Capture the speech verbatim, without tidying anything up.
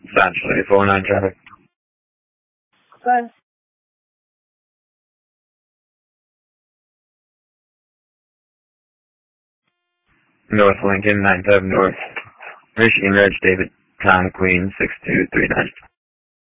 Essentially, four nine traffic. Good. North Lincoln, nine seven North. Michigan Reg David, Tom Queen, six two three nine.